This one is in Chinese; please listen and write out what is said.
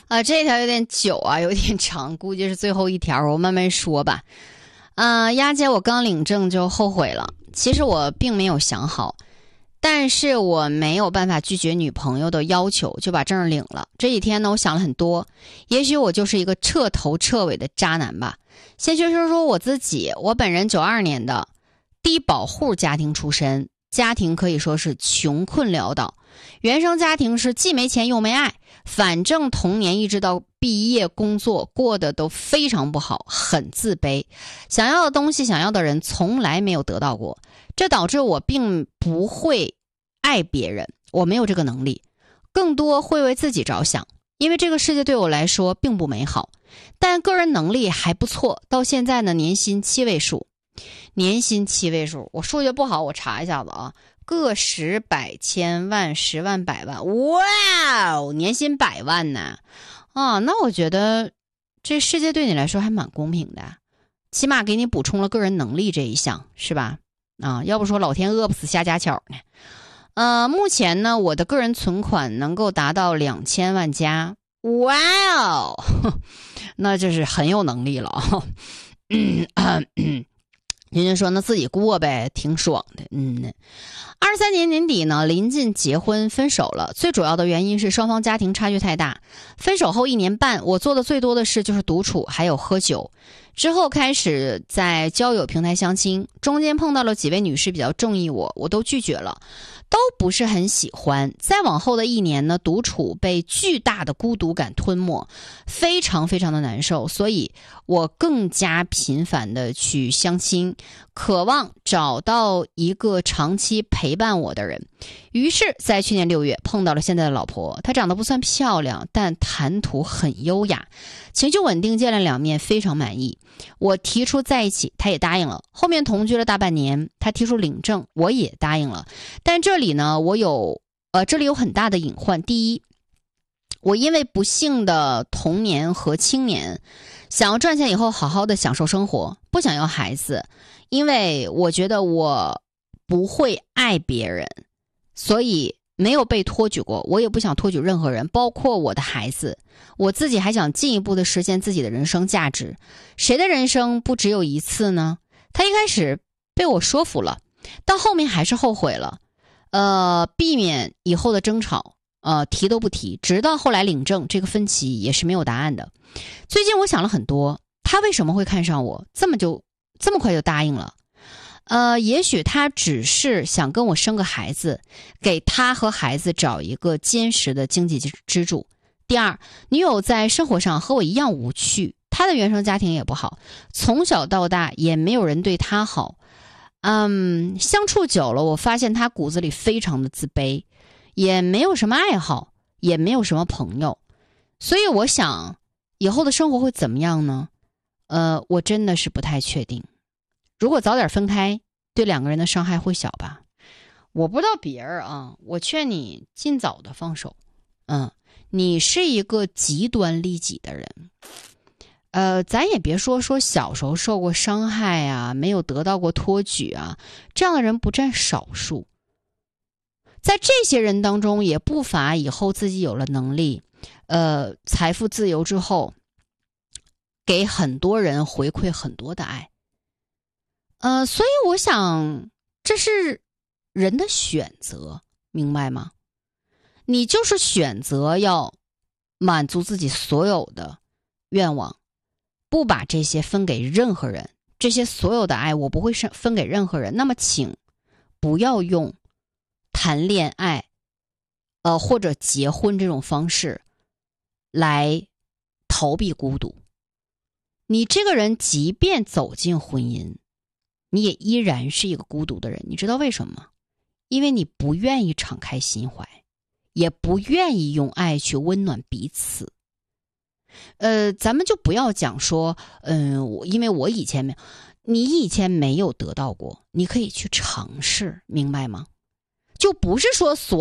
这条有点久啊，有点长，估计是最后一条，我慢慢说吧。丫姐，我刚领证就后悔了。其实我并没有想好，但是我没有办法拒绝女朋友的要求，就把证领了。这几天呢，我想了很多，也许我就是一个彻头彻尾的渣男吧。先说说我自己，我本人92年的低保户家庭出身，家庭可以说是穷困潦倒。原生家庭是既没钱又没爱，反正童年一直到毕业工作过得都非常不好，很自卑，想要的东西想要的人从来没有得到过，这导致我并不会爱别人，我没有这个能力，更多会为自己着想，因为这个世界对我来说并不美好，但个人能力还不错，到现在呢年薪7位数，我数学不好，我查一下子啊，个十百千万十万百万，哇哦，年薪100万呢！那我觉得这世界对你来说还蛮公平的，起码给你补充了个人能力这一项，是吧？要不说老天饿不死瞎家巧呢。目前呢，我的个人存款能够达到2000万加，哇哦，那就是很有能力了啊。人家说那自己过呗，挺爽的。23年年底呢，临近结婚分手了，最主要的原因是双方家庭差距太大。分手后1年半，我做的最多的事就是独处，还有喝酒。之后开始在交友平台相亲，中间碰到了几位女士比较中意我都拒绝了，都不是很喜欢。再往后的1年呢，独处被巨大的孤独感吞没，非常非常的难受，所以我更加频繁的去相亲，渴望找到一个长期陪伴我的人。于是在去年6月碰到了现在的老婆，她长得不算漂亮，但谈吐很优雅，情绪稳定，见了2面非常满意。我提出在一起，她也答应了，后面同居了大半年，她提出领证，我也答应了。但这里呢，这里有很大的隐患。第一，我因为不幸的童年和青年，想要赚钱以后好好的享受生活，不想要孩子，因为我觉得我不会爱别人，所以没有被托举过，我也不想托举任何人，包括我的孩子。我自己还想进一步的实现自己的人生价值。谁的人生不只有一次呢？他一开始被我说服了，到后面还是后悔了。避免以后的争吵，提都不提，直到后来领证，这个分歧也是没有答案的。最近我想了很多，他为什么会看上我，这么快就答应了？也许他只是想跟我生个孩子，给他和孩子找一个坚实的经济支柱。第二，女友在生活上和我一样无趣，她的原生家庭也不好，从小到大也没有人对她好。相处久了，我发现她骨子里非常的自卑，也没有什么爱好，也没有什么朋友。所以我想以后的生活会怎么样呢？我真的是不太确定。如果早点分开，对2个人的伤害会小吧？我不知道别人啊，我劝你尽早的放手。你是一个极端利己的人。咱也别说小时候受过伤害啊，没有得到过托举啊，这样的人不占少数。在这些人当中，也不乏以后自己有了能力，财富自由之后，给很多人回馈很多的爱。所以我想，这是人的选择，明白吗？你就是选择要满足自己所有的愿望，不把这些分给任何人，这些所有的爱我不会分给任何人，那么请不要用谈恋爱或者结婚这种方式来逃避孤独。你这个人即便走进婚姻，你也依然是一个孤独的人，你知道为什么吗？因为你不愿意敞开心怀，也不愿意用爱去温暖彼此。咱们就不要讲说，因为我以前没有，你以前没有得到过，你可以去尝试，明白吗？就不是说